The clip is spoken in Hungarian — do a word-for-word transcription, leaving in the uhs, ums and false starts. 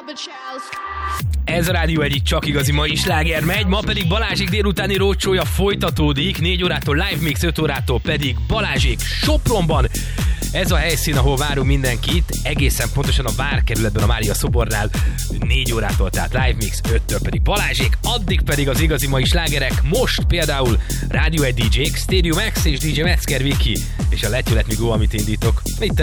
Ez a Rádió egyik csak igazi mai sláger megy, ma pedig Balázsék délutáni roadshow-ja folytatódik, négy órától live mix, öt órától pedig Balázsék Sopronban. Ez a helyszín, ahol várunk mindenkit, egészen pontosan a Várkerületben, a Mária szobornál, négy órától, tehát live mix, öttől pedig Balázsék, addig pedig az igazi mai slágerek, most például Rádió egy dé jék, Stereo Max és dé jé Metzger Viki, és a Let You Let Me Go, amit indítok. Itt